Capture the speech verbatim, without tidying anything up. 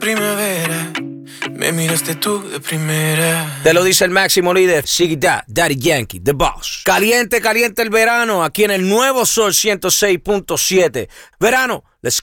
Primavera, me miraste tú de primera. Te lo dice el máximo líder, Ziggy Dad, Daddy Yankee, The Boss. Caliente, caliente el verano, aquí en el nuevo Sol ciento seis punto siete. Verano, let's